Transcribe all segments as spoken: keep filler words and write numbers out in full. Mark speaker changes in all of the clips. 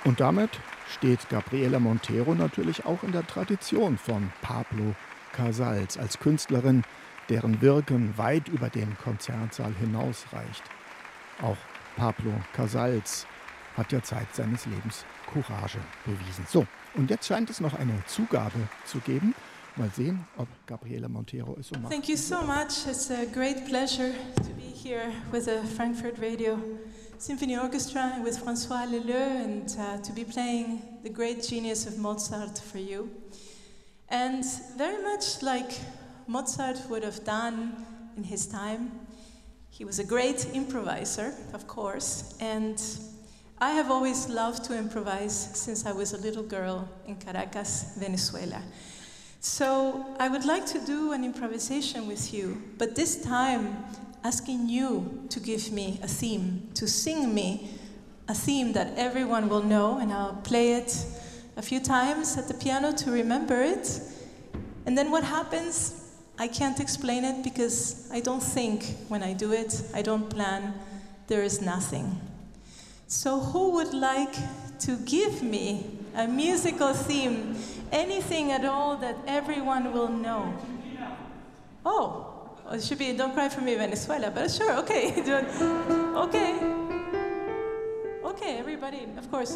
Speaker 1: Und damit steht Gabriela Montero natürlich auch in der Tradition von Pablo Casals als Künstlerin, deren Wirken weit über den Konzertsaal hinausreicht. Auch Pablo Casals hat ja Zeit seines Lebens Courage bewiesen. So, und jetzt scheint es noch eine Zugabe zu geben. Mal sehen, ob Gabriela Montero es so macht.
Speaker 2: Thank you so much. It's a great pleasure to be here with the Frankfurt Radio Symphony Orchestra and with François Leleu, and uh, to be playing the great genius of Mozart for you. And very much like Mozart would have done in his time, he was a great improviser, of course, and I have always loved to improvise since I was a little girl in Caracas, Venezuela. So I would like to do an improvisation with you, but this time asking you to give me a theme, to sing me a theme that everyone will know, and I'll play it a few times at the piano to remember it. And then what happens, I can't explain it because I don't think when I do it, I don't plan, there is nothing. So who would like to give me a musical theme, anything at all that everyone will know? Oh. It should be Don't Cry for Me, Venezuela, but sure, okay. Okay. Okay, everybody, of course.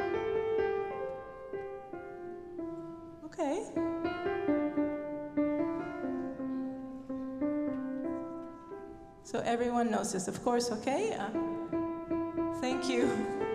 Speaker 2: Okay. So everyone knows this, of course, okay? Uh, thank you.